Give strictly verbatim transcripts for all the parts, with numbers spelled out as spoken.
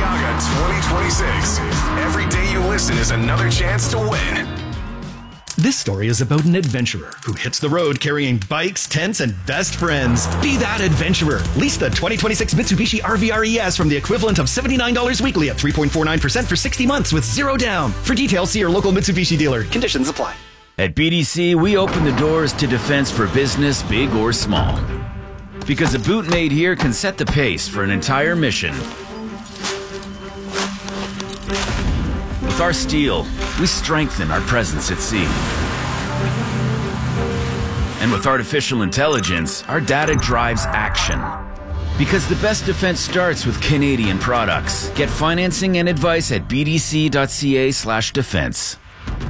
Mississauga twenty twenty-six. Every day you listen is another chance to win. This story is about an adventurer who hits the road carrying bikes, tents, and best friends. Be that adventurer. Lease the twenty twenty-six Mitsubishi R V R E S from the equivalent of seventy-nine dollars weekly at three point four nine percent for sixty months with zero down. For details, see your local Mitsubishi dealer. Conditions apply. At B D C, we open the doors to defense for business, big or small. Because a boot made here can set the pace for an entire mission. With our steel, we strengthen our presence at sea. And with artificial intelligence, our data drives action. Because the best defense starts with Canadian products. Get financing and advice at bdc.ca slash defense.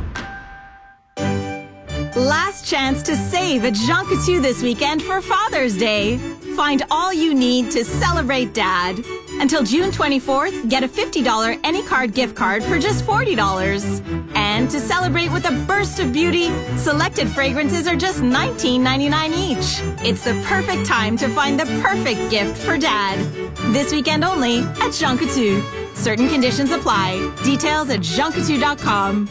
Last chance to save at Jean Coutu this weekend for Father's Day. Find all you need to celebrate Dad. Until June twenty-fourth, get a fifty dollars AnyCard gift card for just forty dollars. And to celebrate with a burst of beauty, selected fragrances are just nineteen ninety-nine each. It's the perfect time to find the perfect gift for Dad. This weekend only at Jean Coutu. Certain conditions apply. Details at jean coutu dot com.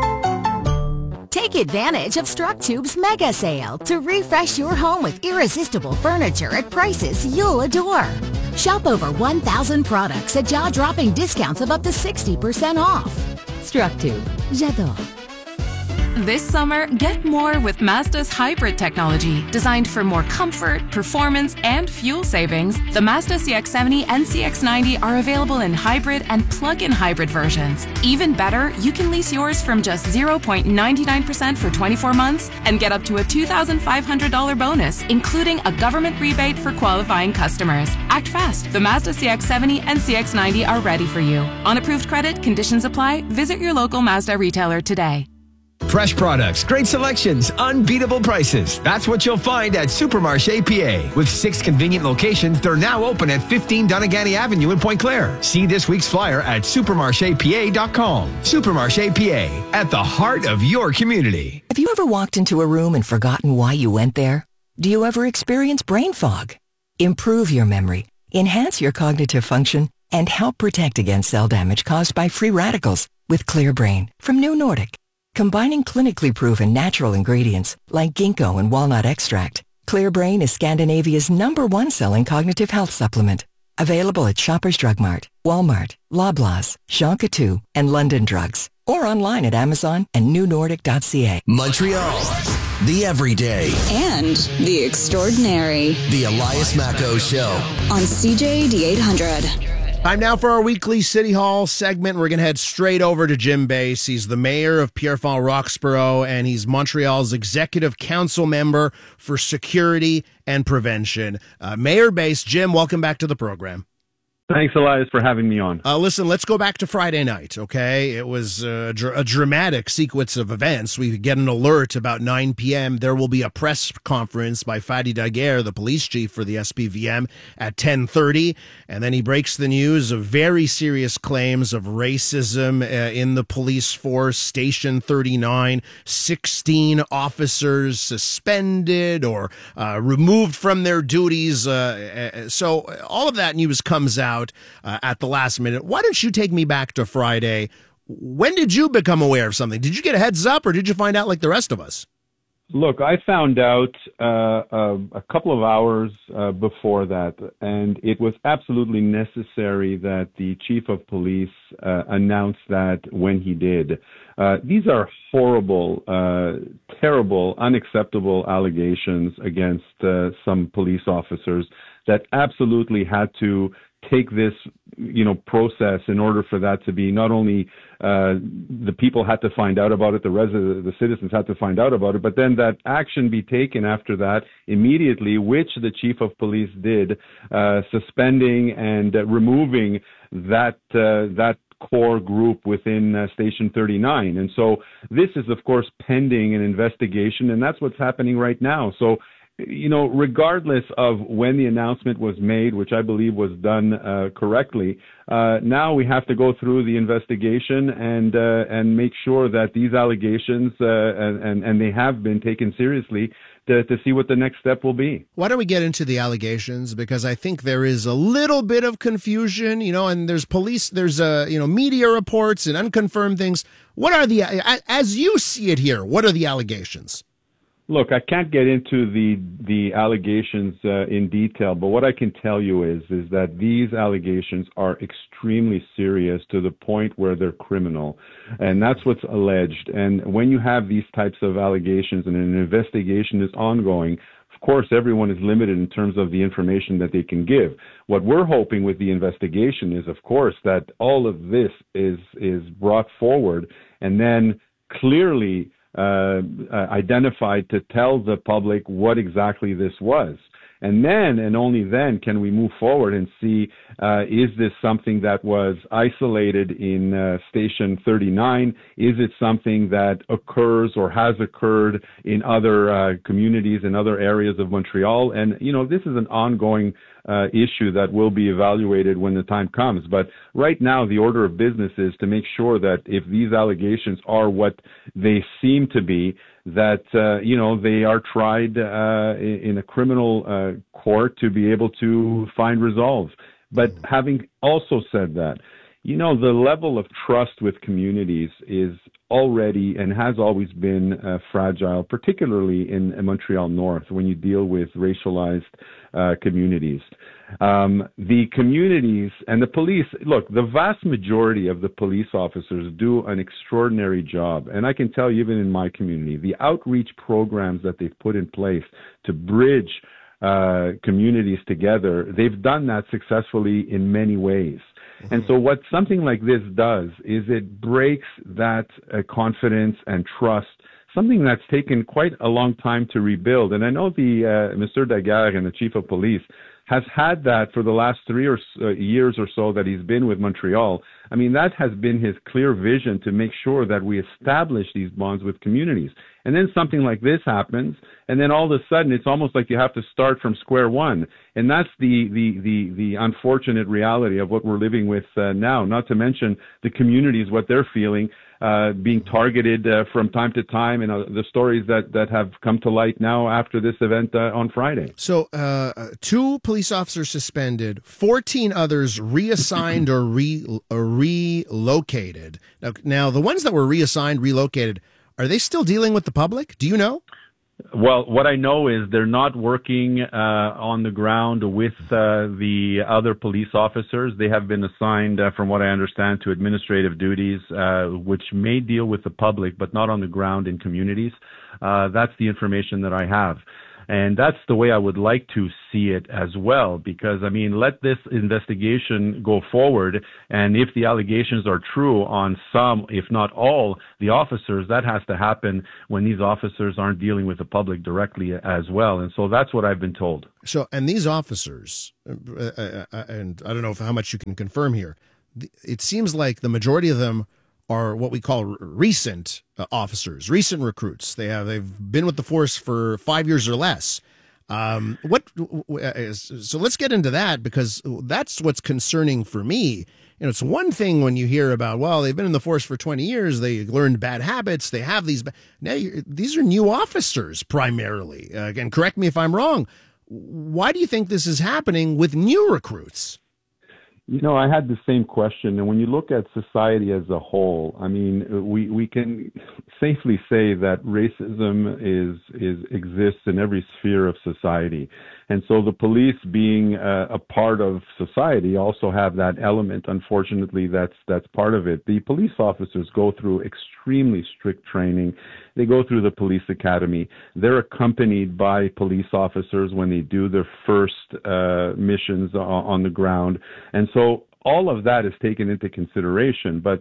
Take advantage of StruckTube's mega sale to refresh your home with irresistible furniture at prices you'll adore. Shop over one thousand products at jaw-dropping discounts of up to sixty percent off. StruckTube. J'adore. This summer, get more with Mazda's hybrid technology. Designed for more comfort, performance, and fuel savings, the Mazda C X seventy and C X ninety are available in hybrid and plug-in hybrid versions. Even better, you can lease yours from just zero point nine nine percent for twenty-four months and get up to a two thousand five hundred dollars bonus, including a government rebate for qualifying customers. Act fast. The Mazda C X seventy and C X ninety are ready for you. On approved credit, conditions apply. Visit your local Mazda retailer today. Fresh products, great selections, unbeatable prices. That's what you'll find at Supermarché P A. With six convenient locations, they're now open at fifteen Doneganny Avenue in Point Claire. See this week's flyer at supermarché p a dot com. Supermarché P A, at the heart of your community. Have you ever walked into a room and forgotten why you went there? Do you ever experience brain fog? Improve your memory, enhance your cognitive function, and help protect against cell damage caused by free radicals with Clear Brain from New Nordic. Combining clinically proven natural ingredients like ginkgo and walnut extract, Clear Brain is Scandinavia's number one selling cognitive health supplement. Available at Shoppers Drug Mart, Walmart, Loblaws, Jean Coutu, and London Drugs. Or online at Amazon and new nordic dot c a. Montreal, the everyday. And the extraordinary. The Elias Macco Show. On C J D eight hundred. Time now for our weekly City Hall segment. We're going to head straight over to Jim Bass. He's the mayor of Pierrefonds Roxborough, and he's Montreal's executive council member for security and prevention. Uh, Mayor Bass, Jim, welcome back to the program. Thanks, Elias, for having me on. Uh, listen, let's go back to Friday night, okay? It was a, dr- a dramatic sequence of events. We get an alert about nine p.m. There will be a press conference by Fadi Daguerre, the police chief for the S P V M, at ten thirty. And then he breaks the news of very serious claims of racism uh, in the police force. Station thirty-nine, sixteen officers suspended or uh, removed from their duties. Uh, so all of that news comes out Uh, at the last minute. Why don't you take me back to Friday? When did you become aware of something? Did you get a heads up, or did you find out like the rest of us? Look, I found out uh, uh, a couple of hours uh, before that, and it was absolutely necessary that the chief of police uh, announced that when he did. Uh, these are horrible, uh, terrible, unacceptable allegations against uh, some police officers that absolutely had to take this, you know, process in order for that to be not only uh, the people had to find out about it, the residents, the citizens had to find out about it, but then that action be taken after that immediately, which the chief of police did, uh, suspending and uh, removing that uh, that core group within uh, Station thirty-nine. And so this is, of course, pending an investigation, and that's what's happening right now. So you know, regardless of when the announcement was made, which I believe was done uh, correctly, uh, now we have to go through the investigation and uh, and make sure that these allegations uh, and, and and they have been taken seriously to, to see what the next step will be. Why don't we get into the allegations? Because I think there is a little bit of confusion, you know, and there's police, there's uh, you know, media reports and unconfirmed things. What are the, as you see it here, what are the allegations? Look, I can't get into the the allegations uh, in detail, but what I can tell you is is that these allegations are extremely serious to the point where they're criminal, and that's what's alleged. And when you have these types of allegations and an investigation is ongoing, of course, everyone is limited in terms of the information that they can give. What we're hoping with the investigation is, of course, that all of this is is brought forward and then clearly Uh, uh, identified to tell the public what exactly this was. And then, and only then, can we move forward and see, uh, is this something that was isolated in uh, Station thirty-nine? Is it something that occurs or has occurred in other uh, communities, in other areas of Montreal? And, you know, this is an ongoing uh, issue that will be evaluated when the time comes. But right now, the order of business is to make sure that if these allegations are what they seem to be, that, uh, you know, they are tried uh, in a criminal uh, court to be able to find resolve. But having also said that, you know, the level of trust with communities is already and has always been uh, fragile, particularly in, in Montreal North when you deal with racialized uh, communities. Um, the communities and the police, look, the vast majority of the police officers do an extraordinary job. And I can tell you, even in my community, the outreach programs that they've put in place to bridge uh, communities together, they've done that successfully in many ways. And so what something like this does is it breaks that uh, confidence and trust, something that's taken quite a long time to rebuild. And I know the uh, Mister Daguerre and the chief of police has had that for the last three or uh, years or so that he's been with Montreal. I mean, that has been his clear vision to make sure that we establish these bonds with communities. And then something like this happens, and then all of a sudden it's almost like you have to start from square one. And that's the the the, the unfortunate reality of what we're living with uh, now, not to mention the communities, what they're feeling, uh, being targeted uh, from time to time, and uh, the stories that, that have come to light now after this event uh, on Friday. So uh, two police officers suspended, fourteen others reassigned or, re, or relocated. Now, now, the ones that were reassigned, relocated, are they still dealing with the public? Do you know? Well, what I know is they're not working uh, on the ground with uh, the other police officers. They have been assigned, uh, from what I understand, to administrative duties, uh, which may deal with the public, but not on the ground in communities. Uh, that's the information that I have. And that's the way I would like to see it as well, because, I mean, let this investigation go forward. And if the allegations are true on some, if not all, the officers, that has to happen when these officers aren't dealing with the public directly as well. And so that's what I've been told. So, and these officers, uh, uh, uh, and I don't know if, how much you can confirm here, it seems like the majority of them are what we call recent uh, officers, recent recruits. They have they've been with the force for five years or less. Um, what? Uh, so let's get into that, because that's what's concerning for me. You know, it's one thing when you hear about, well, they've been in the force for twenty years, they learned bad habits, they have these. Now you're, these are new officers primarily. Uh, again, correct me if I'm wrong. Why do you think this is happening with new recruits? You know, I had the same question. And when you look at society as a whole, I mean, we, we can safely say that racism is, is exists in every sphere of society. And so the police, being a, a part of society, also have that element. Unfortunately, that's that's part of it. The police officers go through extremely strict training. They go through the police academy. They're accompanied by police officers when they do their first uh, missions on, on the ground. And so all of that is taken into consideration. But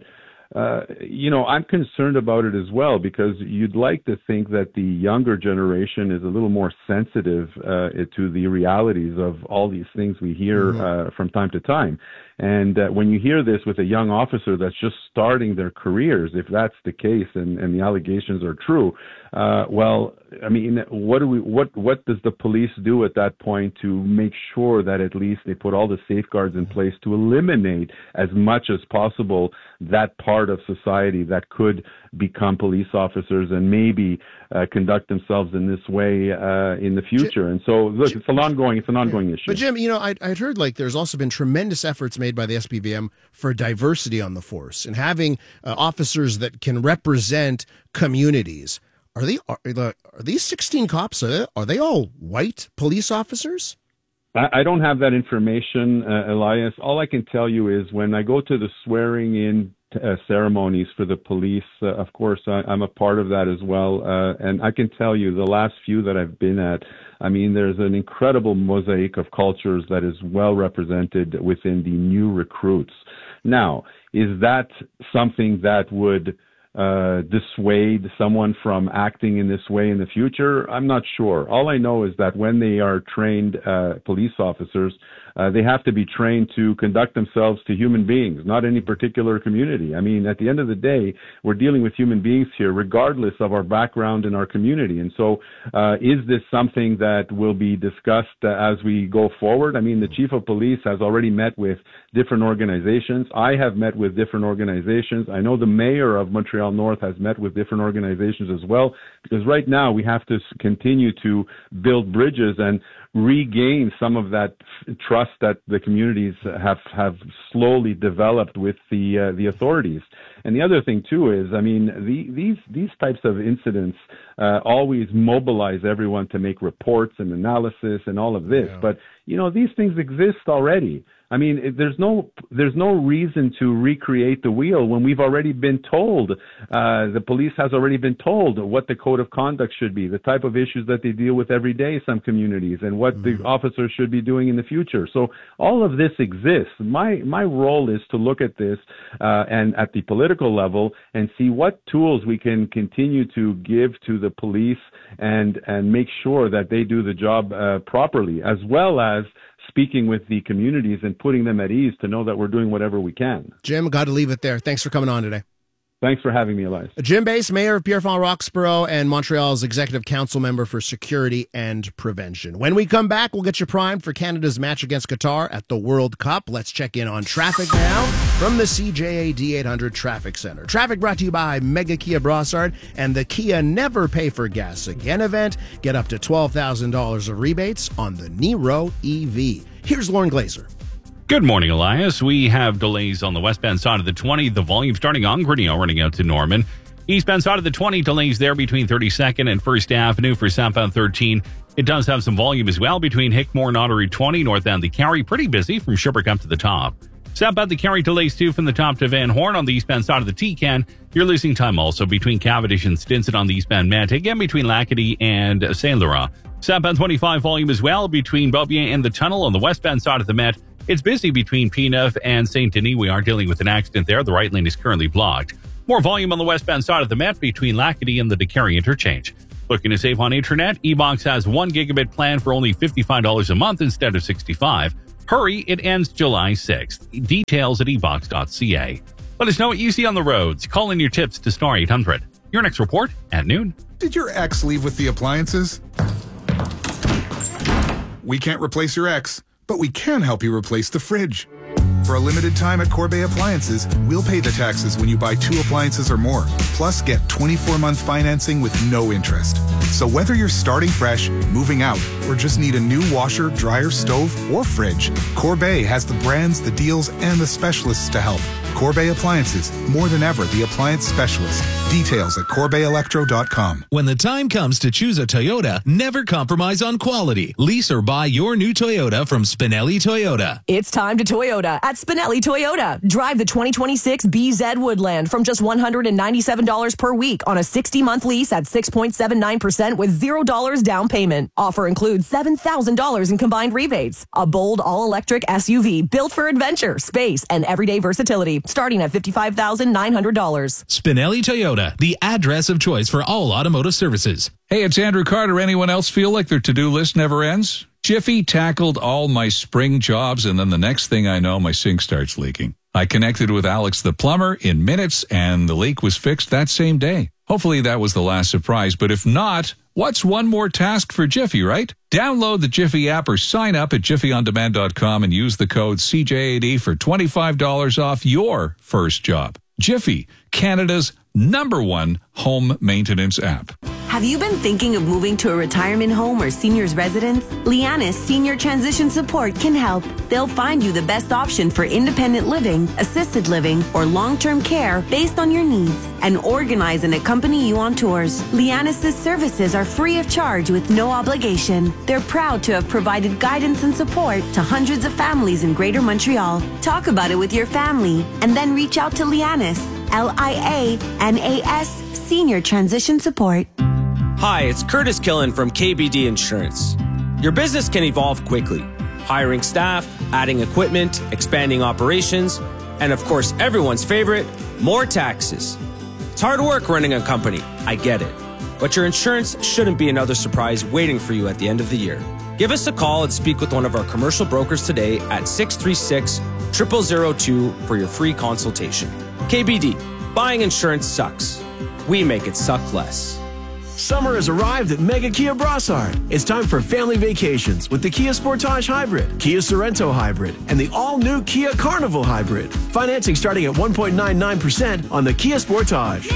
uh, you know, I'm concerned about it as well, because you'd like to think that the younger generation is a little more sensitive uh, to the realities of all these things we hear mm-hmm. uh, from time to time. And uh, when you hear this with a young officer that's just starting their careers, if that's the case and, and the allegations are true, uh, well, I mean, what do we, what, what does the police do at that point to make sure that at least they put all the safeguards in place to eliminate as much as possible that part of society that could become police officers and maybe uh, conduct themselves in this way uh, in the future? Jim, and so, look, it's an ongoing, it's an ongoing yeah. issue. But Jim, you know, I, I'd heard like there's also been tremendous efforts made by the S P V M for diversity on the force and having uh, officers that can represent communities. Are they are, are these sixteen cops? Are they, are they all white police officers? I, I don't have that information, uh, Elias. All I can tell you is when I go to the swearing in uh, ceremonies for the police, uh, of course, I, I'm a part of that as well. Uh, and I can tell you the last few that I've been at, I mean, there's an incredible mosaic of cultures that is well represented within the new recruits. Now, is that something that would uh, dissuade someone from acting in this way in the future? I'm not sure. All I know is that when they are trained uh, police officers, uh, they have to be trained to conduct themselves to human beings, not any particular community. I mean, at the end of the day, we're dealing with human beings here, regardless of our background in our community. And so uh, is this something that will be discussed uh, as we go forward? I mean, the chief of police has already met with different organizations. I have met with different organizations. I know the mayor of Montreal North has met with different organizations as well, because right now we have to continue to build bridges and regain some of that trust that the communities have have slowly developed with the uh, the authorities. And the other thing too is, I mean, the, these these types of incidents uh, always mobilize everyone to make reports and analysis and all of this. Yeah. But you know, these things exist already. I mean, there's no there's no reason to recreate the wheel when we've already been told, uh, the police has already been told what the code of conduct should be, the type of issues that they deal with every day, some communities, and what mm-hmm. the officers should be doing in the future. So all of this exists. My my role is to look at this uh, and at the political level and see what tools we can continue to give to the police and and make sure that they do the job uh, properly, as well as speaking with the communities and putting them at ease to know that we're doing whatever we can. Jim, got to leave it there. Thanks for coming on today. Thanks for having me, Elias. Jim Bass, Mayor of Pierrefonds-Roxborough and Montreal's Executive Council Member for Security and Prevention. When we come back, we'll get you primed for Canada's match against Qatar at the World Cup. Let's check in on traffic now from the C J A D eight hundred Traffic Center. Traffic brought to you by Mega Kia Brossard and the Kia Never Pay for Gas Again event. Get up to twelve thousand dollars of rebates on the Niro E V. Here's Lauren Glazer. Good morning, Elias. We have delays on the westbound side of the twenty. The volume starting on Grinnell, running out to Norman. Eastbound side of the twenty, delays there between thirty-second and First Avenue for southbound thirteen. It does have some volume as well between Hickmore and Ottery twenty, northbound the Carry. Pretty busy from Sherbrooke up to the top. Southbound the Carry delays too from the top to Van Horn on the eastbound side of the T-Can. You're losing time also between Cavendish and Stinson on the eastbound Met. Again, between Lacadie and Saint Laurent. Southbound twenty-five volume as well between Beaubien and the Tunnel on the westbound side of the Met. It's busy between P-Neuf and Saint Denis. We are dealing with an accident there. The right lane is currently blocked. More volume on the westbound side of the Met between Lacadie and the DeCarry interchange. Looking to save on internet? eBox has one gigabit plan for only fifty-five dollars a month instead of sixty-five dollars. Hurry, it ends July sixth. Details at e box dot c a. Let us know what you see on the roads. Call in your tips to Star eight hundred. Your next report at noon. Did your ex leave with the appliances? We can't replace your ex, but we can help you replace the fridge. For a limited time at Corbet Appliances, we'll pay the taxes when you buy two appliances or more. Plus, get twenty-four month financing with no interest. So whether you're starting fresh, moving out, or just need a new washer, dryer, stove, or fridge, Corbet has the brands, the deals, and the specialists to help. Corbet Appliances, more than ever the appliance specialist. Details at corbet electro dot com. When the time comes to choose a Toyota, never compromise on quality. Lease or buy your new Toyota from Spinelli Toyota. It's time to Toyota at Spinelli Toyota. Drive the twenty twenty-six B Z Woodland from just one hundred ninety-seven dollars per week on a sixty month lease at six point seven nine percent with zero dollars down payment. Offer includes seven thousand dollars in combined rebates. A bold all-electric S U V built for adventure, space, and everyday versatility. starting at fifty-five thousand nine hundred dollars. Spinelli Toyota, the address of choice for all automotive services. Hey, it's Andrew Carter. Anyone else feel like their to-do list never ends? Jiffy tackled all my spring jobs, and then the next thing I know, my sink starts leaking. I connected with Alex the plumber in minutes, and the leak was fixed that same day. Hopefully that was the last surprise, but if not, what's one more task for Jiffy, right? Download the Jiffy app or sign up at jiffy on demand dot com and use the code C J A D for twenty-five dollars off your first job. Jiffy, Canada's number one home maintenance app. Have you been thinking of moving to a retirement home or senior's residence? Lianis Senior Transition Support can help. They'll find you the best option for independent living, assisted living, or long-term care based on your needs and organize and accompany you on tours. Lianis' services are free of charge with no obligation. They're proud to have provided guidance and support to hundreds of families in Greater Montreal. Talk about it with your family and then reach out to Lianis, L I A N A S Senior Transition Support. Hi, it's Curtis Killen from K B D Insurance. Your business can evolve quickly. Hiring staff, adding equipment, expanding operations, and of course, everyone's favorite, more taxes. It's hard work running a company, I get it. But your insurance shouldn't be another surprise waiting for you at the end of the year. Give us a call and speak with one of our commercial brokers today at six three six, zero zero zero two for your free consultation. K B D, buying insurance sucks. We make it suck less. Summer has arrived at Mega Kia Brossard. It's time for family vacations with the Kia Sportage Hybrid, Kia Sorento Hybrid, and the all-new Kia Carnival Hybrid. Financing starting at one point nine nine percent on the Kia Sportage.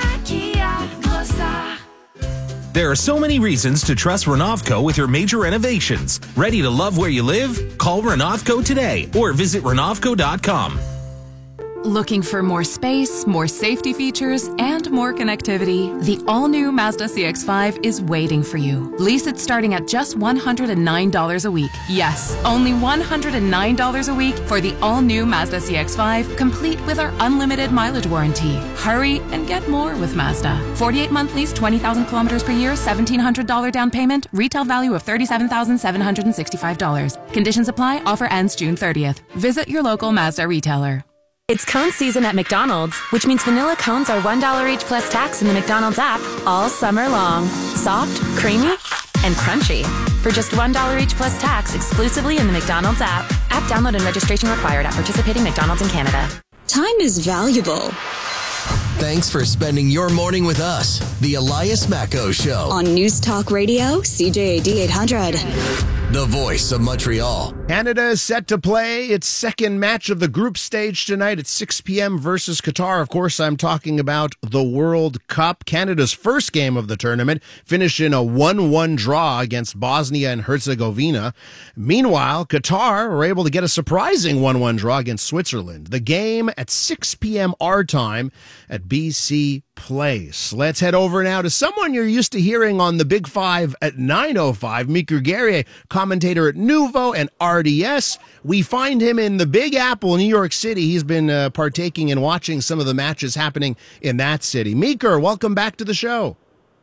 There are so many reasons to trust Renovco with your major renovations. Ready to love where you live? Call Renovco today or visit renovco dot com. Looking for more space, more safety features, and more connectivity? The all-new Mazda C X five is waiting for you. Lease it starting at just one hundred nine dollars a week. Yes, only one hundred nine dollars a week for the all-new Mazda C X five, complete with our unlimited mileage warranty. Hurry and get more with Mazda. forty-eight month lease, twenty thousand kilometers per year, seventeen hundred dollars down payment, retail value of thirty-seven thousand seven hundred sixty-five dollars. Conditions apply. Offer ends June thirtieth. Visit your local Mazda retailer. It's cone season at McDonald's, which means vanilla cones are one dollar each plus tax in the McDonald's app all summer long. Soft, creamy, and crunchy. For just one dollar each plus tax exclusively in the McDonald's app. App download and registration required at participating McDonald's in Canada. Time is valuable. Thanks for spending your morning with us. The Elias Macco Show. On News Talk Radio, C J A D eight hundred. The voice of Montreal. Canada is set to play its second match of the group stage tonight at six p.m. versus Qatar. Of course, I'm talking about the World Cup. Canada's first game of the tournament finished in a one one draw against Bosnia and Herzegovina. Meanwhile, Qatar were able to get a surprising one one draw against Switzerland. The game at six p.m. our time at B C Place. Let's head over now to someone you're used to hearing on the Big Five at nine oh five, Meeker Guerrier, commentator at Nuvo and R D S. We find him in the Big Apple, New York City. He's been uh, partaking and watching some of the matches happening in that city. Meeker, welcome back to the show.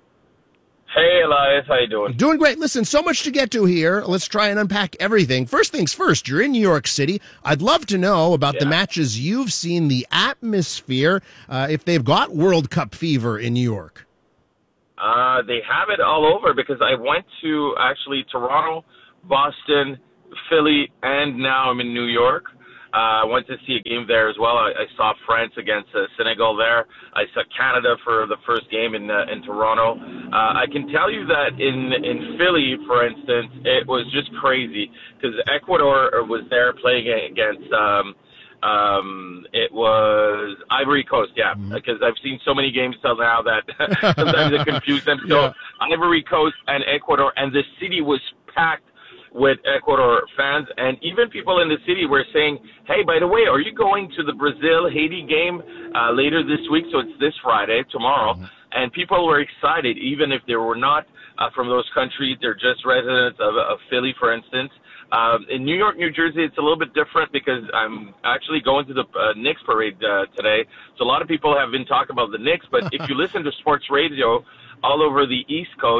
Hey, Elias. How you doing? Doing great. Listen, so much to get to here. Let's try and unpack everything. First things first, you're in New York City. I'd love to know about yeah. the matches you've seen, the atmosphere, uh, if they've got World Cup fever in New York. Uh, they have it all over because I went to actually Toronto, Boston, Philly, and now I'm in New York. Uh, I went to see a game there as well. I, I saw France against uh, Senegal there. I saw Canada for the first game in uh, in Toronto. Uh, I can tell you that in in Philly, for instance, it was just crazy because Ecuador was there playing against. Um, um, it was Ivory Coast, yeah, because I've seen so many games till now that sometimes it confused them. So yeah. Ivory Coast and Ecuador, and the city was packed with Ecuador fans, and even people in the city were saying, hey, by the way, are you going to the Brazil-Haiti game uh, later this week? So it's this Friday, tomorrow. Mm-hmm. And people were excited, even if they were not uh, from those countries. They're just residents of, of Philly, for instance. Um, in New York, New Jersey, it's a little bit different because I'm actually going to the uh, Knicks parade uh, today. So a lot of people have been talking about the Knicks, but if you listen to sports radio all over the East Coast,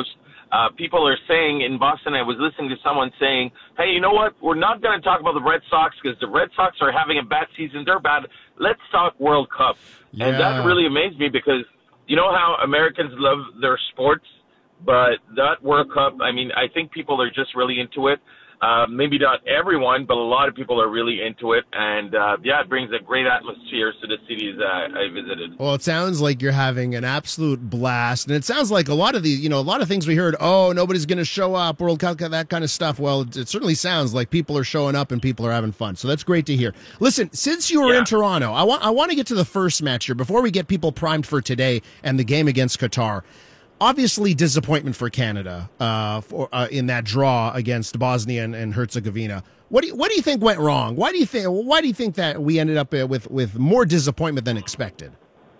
Uh, people are saying in Boston, I was listening to someone saying, hey, you know what? We're not going to talk about the Red Sox because the Red Sox are having a bad season. They're bad. Let's talk World Cup. Yeah. And that really amazed me because you know how Americans love their sports, but that World Cup, I mean, I think people are just really into it. Uh, maybe not everyone, but a lot of people are really into it. And, uh, yeah, it brings a great atmosphere to the cities uh, I visited. Well, it sounds like you're having an absolute blast. And it sounds like a lot of these, you know, a lot of things we heard, oh, nobody's going to show up, World Cup, that kind of stuff. Well, it, it certainly sounds like people are showing up and people are having fun. So that's great to hear. Listen, since you were Yeah. in Toronto, I want I want to get to the first match here before we get people primed for today and the game against Qatar. Obviously, disappointment for Canada uh, for, uh, in that draw against Bosnia and, and Herzegovina. What do you, what do you think went wrong? Why do you think why do you think that we ended up uh, with with more disappointment than expected?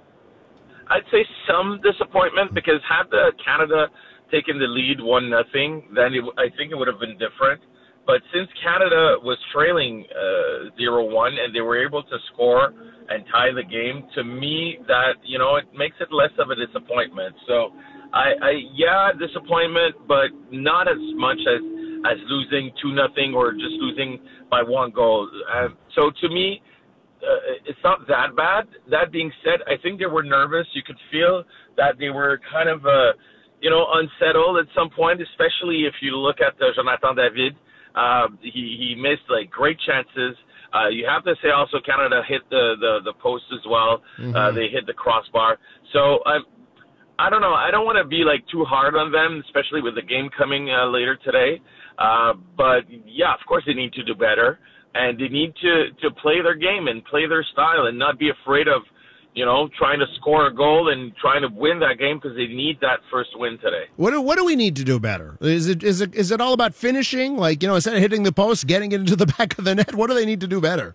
I'd say some disappointment because had the Canada taken the lead one nothing, then it, I think it would have been different. But since Canada was trailing uh, zero one and they were able to score and tie the game, to me that you know it makes it less of a disappointment. So. I, I yeah, disappointment, but not as much as as losing two nothing or just losing by one goal. Uh, so to me, uh, it's not that bad. That being said, I think they were nervous. You could feel that they were kind of uh, you know unsettled at some point, especially if you look at uh, Jonathan David. Uh, he he missed like great chances. Uh, you have to say also Canada hit the the, the post as well. Mm-hmm. Uh, they hit the crossbar. So. Um, I don't know. I don't want to be like too hard on them, especially with the game coming uh, later today. Uh, but yeah, of course they need to do better, and they need to, to play their game and play their style, and not be afraid of, you know, trying to score a goal and trying to win that game because they need that first win today. What do, what do we need to do better? Is it is it is it all about finishing? Like, you know, instead of hitting the post, getting it into the back of the net. What do they need to do better?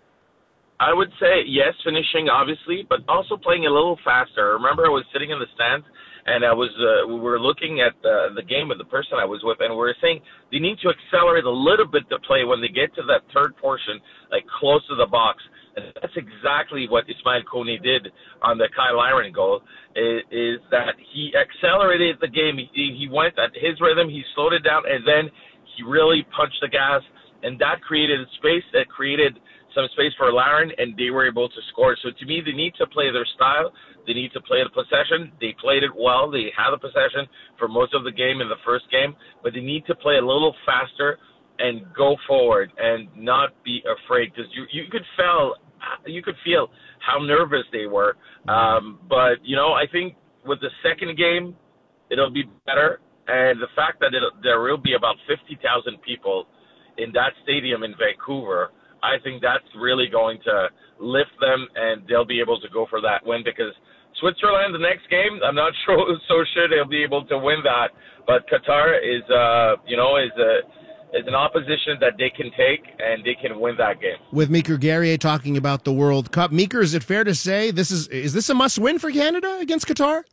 I would say, yes, finishing, obviously, but also playing a little faster. I remember I was sitting in the stands, and I was uh, we were looking at uh, the game with the person I was with, and we were saying they need to accelerate a little bit the play when they get to that third portion, like close to the box. And that's exactly what Ismail Kone did on the Kyle Iron goal, is, is that he accelerated the game. He, he went at his rhythm, he slowed it down, and then he really punched the gas, and that created space, that created some space for Laren, and they were able to score. So to me, they need to play their style. They need to play the possession. They played it well. They had the possession for most of the game in the first game, but they need to play a little faster and go forward and not be afraid, because you you could feel you could feel how nervous they were. Um, but you know, I think with the second game, it'll be better, and the fact that it, there will be about fifty thousand people in that stadium in Vancouver, I think that's really going to lift them, and they'll be able to go for that win, because Switzerland, the next game, I'm not sure, so sure they'll be able to win that. But Qatar is, uh, you know, is a is an opposition that they can take, and they can win that game. With Meeker Guerrier talking about the World Cup, Meeker, is it fair to say this is is this a must win for Canada against Qatar?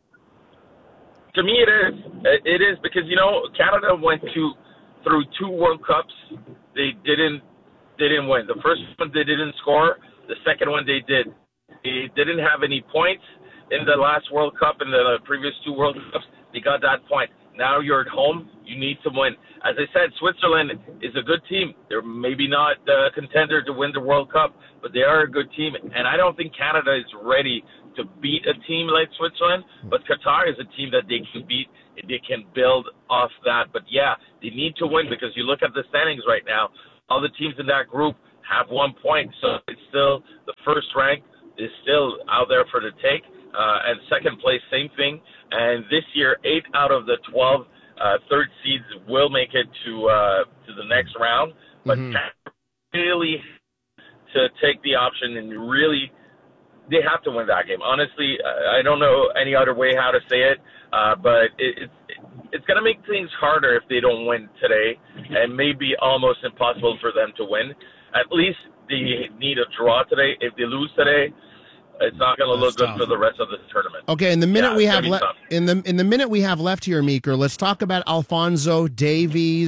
To me, it is. It is because you know Canada went to through two World Cups. They didn't. They didn't win. The first one, they didn't score. The second one, they did. They didn't have any points in the last World Cup and the previous two World Cups. They got that point. Now you're at home. You need to win. As I said, Switzerland is a good team. They're maybe not a contender to win the World Cup, but they are a good team. And I don't think Canada is ready to beat a team like Switzerland, but Qatar is a team that they can beat, and they can build off that. But yeah, they need to win, because you look at the standings right now, all the teams in that group have one point, so it's still the first rank is still out there for the take, uh, and second place, same thing. And this year, eight out of the twelve uh, third seeds will make it to uh, to the next round, but mm-hmm. really to take the option and really they have to win that game. Honestly, I don't know any other way how to say it, uh, but it, it, it's going to make things harder if they don't win today, and maybe almost impossible for them to win. At least they need a draw today. If they lose today, it's not going to look good for the rest of the tournament. Okay, in the minute yeah, we have left, in the in the minute we have left here, Meeker, let's talk about Alphonso Davies.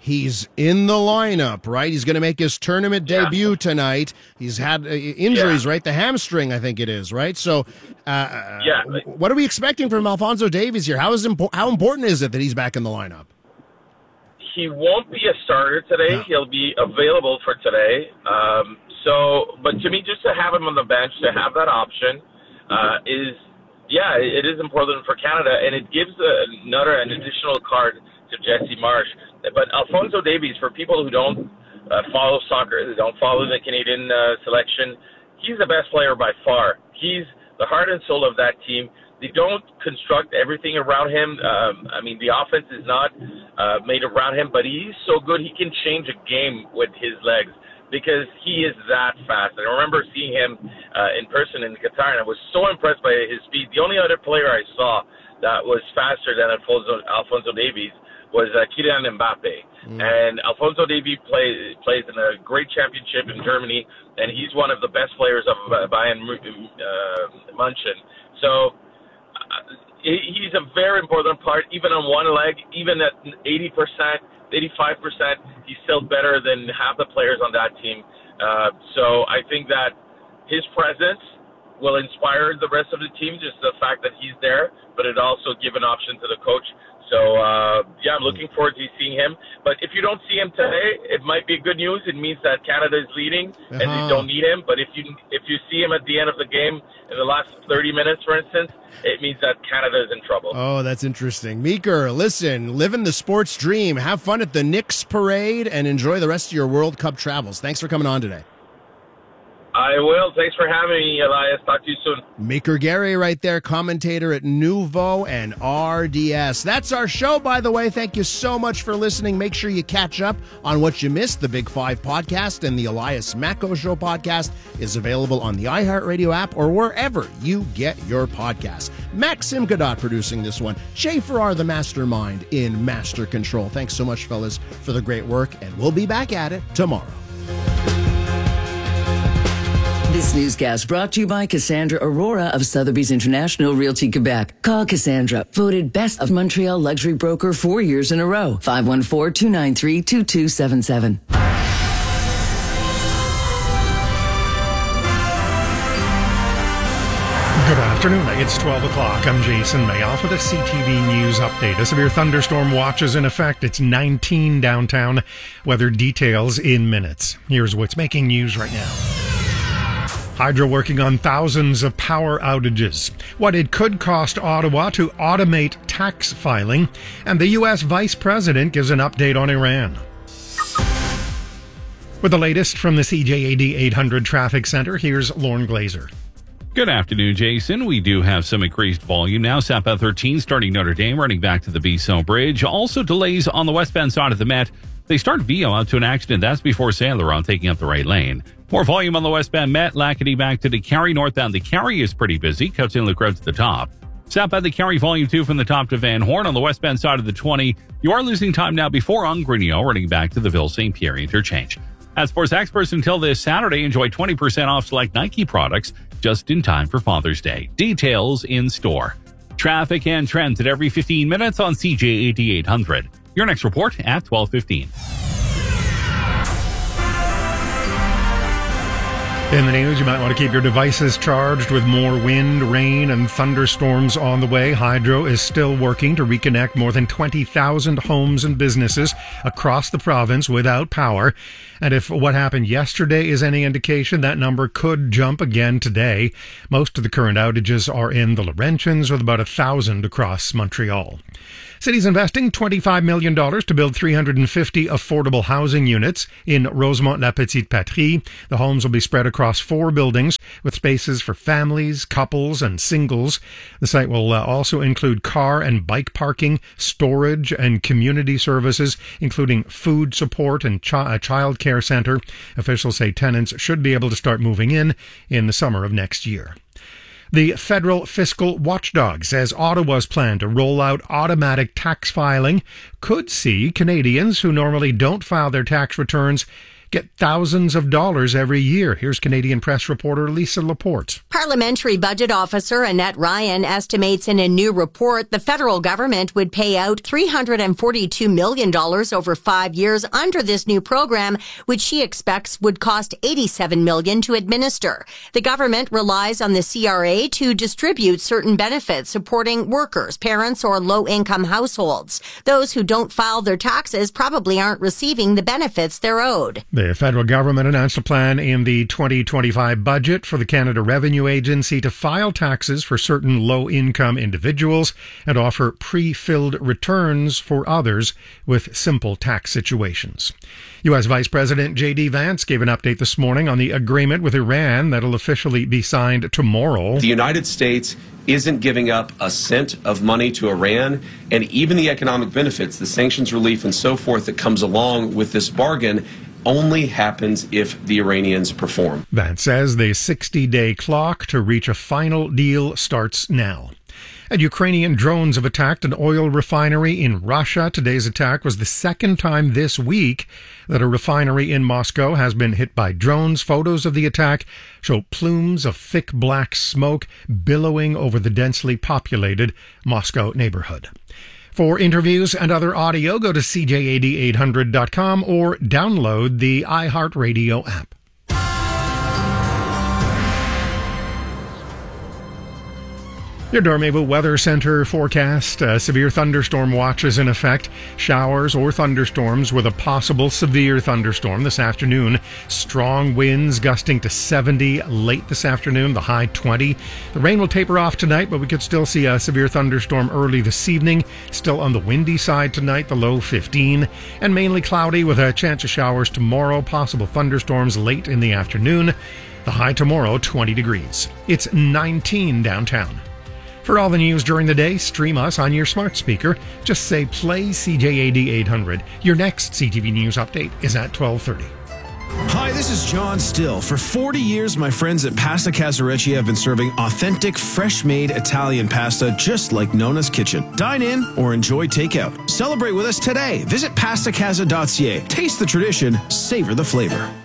He's in the lineup, right? He's going to make his tournament Yeah. debut tonight. He's had uh, injuries, right? The hamstring, I think it is, right? So, uh, Yeah. what are we expecting from Alphonso Davies here? How is impo- how important is it that he's back in the lineup? He won't be a starter today. No. He'll be available for today. Um, so, but to me, just to have him on the bench, to have that option, uh, is yeah, it is important for Canada, and it gives another an additional card to Jesse Marsh. But Alphonso Davies, for people who don't uh, follow soccer, who don't follow the Canadian uh, selection, he's the best player by far. He's the heart and soul of that team. They don't construct everything around him. Um, I mean, the offense is not uh, made around him, but he's so good he can change a game with his legs because he is that fast. And I remember seeing him uh, in person in Qatar, and I was so impressed by his speed. The only other player I saw that was faster than Alphonso, Alphonso Davies was uh, Kylian Mbappe. Mm. And Alphonso Davies play, plays in a great championship in Germany, and he's one of the best players of uh, Bayern uh, München. So uh, he's a very important part, even on one leg, even at eighty percent, eighty-five percent, he's still better than half the players on that team. Uh, so I think that his presence will inspire the rest of the team, just the fact that he's there, but it also give an option to the coach. So, uh, yeah, I'm looking forward to seeing him. But if you don't see him today, it might be good news. It means that Canada is leading and Uh-huh. they don't need him. But if you if you see him at the end of the game, in the last thirty minutes, for instance, it means that Canada is in trouble. Oh, that's interesting. Meeker, listen, living the sports dream. Have fun at the Knicks parade and enjoy the rest of your World Cup travels. Thanks for coming on today. I will. Thanks for having me, Elias. Talk to you soon. Meeker Gary right there, commentator at Nuvo and R D S. That's our show, by the way. Thank you so much for listening. Make sure you catch up on what you missed. The Big Five podcast and the Elias Macco Show podcast is available on the iHeartRadio app or wherever you get your podcasts. Max Simcadot producing this one. Schaefer are the mastermind in Master Control. Thanks so much, fellas, for the great work, and we'll be back at it tomorrow. This newscast brought to you by Cassandra Aurora of Sotheby's International Realty Quebec. Call Cassandra, voted best of Montreal luxury broker four years in a row. five one four, two nine three, two two seven seven. Good afternoon. It's twelve o'clock. I'm Jason Mayoff with a C T V News update. A severe thunderstorm watch is in effect. It's nineteen downtown. Weather details in minutes. Here's what's making news right now. Hydro working on thousands of power outages. What it could cost Ottawa to automate tax filing. And the U S Vice President gives an update on Iran. With the latest from the C J A D eight hundred Traffic Center, here's Lorne Glazer. Good afternoon, Jason. We do have some increased volume now. Southbound thirteen starting Notre Dame, running back to the Viso Bridge. Also delays on the westbound side of the Met. They start Vio out to an accident. That's before Saint Laurent taking up the right lane. More volume on the westbound Met. Lackady back to the Carry. Northbound the Carry is pretty busy. Cuts in the road to the top. Southbound the Carry volume two from the top to Van Horn. On the westbound side of the twenty, you are losing time now before Ungrigno, running back to the Ville Saint Pierre interchange. At Sports Experts, until this Saturday, enjoy twenty percent off select Nike products just in time for Father's Day. Details in store. Traffic and trends at every fifteen minutes on C J A D eight hundred. Your next report at twelve fifteen. In the news, you might want to keep your devices charged with more wind, rain, and thunderstorms on the way. Hydro is still working to reconnect more than twenty thousand homes and businesses across the province without power. And if what happened yesterday is any indication, that number could jump again today. Most of the current outages are in the Laurentians, with about a thousand across Montreal. City's investing twenty-five million dollars to build three hundred fifty affordable housing units in Rosemont-La Petite Patrie. The homes will be spread across four buildings with spaces for families, couples, and singles. The site will uh, also include car and bike parking, storage, and community services, including food support and chi- a child care center. Officials say tenants should be able to start moving in in the summer of next year. The federal fiscal watchdog says Ottawa's plan to roll out automatic tax filing could see Canadians who normally don't file their tax returns get thousands of dollars every year. Here's Canadian Press reporter Lisa Laporte. Parliamentary Budget Officer Annette Ryan estimates in a new report the federal government would pay out three hundred forty-two million dollars over five years under this new program, which she expects would cost eighty-seven million dollars to administer. The government relies on the C R A to distribute certain benefits supporting workers, parents, or low-income households. Those who don't file their taxes probably aren't receiving the benefits they're owed. The federal government announced a plan in the twenty twenty-five budget for the Canada Revenue Agency to file taxes for certain low-income individuals and offer pre-filled returns for others with simple tax situations. U S. Vice President J D. Vance gave an update this morning on the agreement with Iran that'll officially be signed tomorrow. The United States isn't giving up a cent of money to Iran, and even the economic benefits, the sanctions relief and so forth that comes along with this bargain only happens if the Iranians perform. Vance says the sixty-day clock to reach a final deal starts now. And Ukrainian drones have attacked an oil refinery in Russia. Today's attack was the second time this week that a refinery in Moscow has been hit by drones. Photos of the attack show plumes of thick black smoke billowing over the densely populated Moscow neighborhood. For interviews and other audio, go to C J A D eight hundred dot com or download the iHeartRadio app. Your Dormez-vous Weather Center forecast. Uh, severe thunderstorm watch is in effect. Showers or thunderstorms with a possible severe thunderstorm this afternoon. Strong winds gusting to seventy late this afternoon, the high twenty. The rain will taper off tonight, but we could still see a severe thunderstorm early this evening. Still on the windy side tonight, the low fifteen. And mainly cloudy with a chance of showers tomorrow. Possible thunderstorms late in the afternoon. The high tomorrow, twenty degrees. It's nineteen downtown. For all the news during the day, stream us on your smart speaker. Just say play C J A D eight hundred. Your next C T V News update is at twelve thirty. Hi, this is John Still. For forty years, my friends at Pasta Casarecci have been serving authentic, fresh-made Italian pasta just like Nona's Kitchen. Dine in or enjoy takeout. Celebrate with us today. Visit pasta casa dot c a. Taste the tradition, savor the flavor.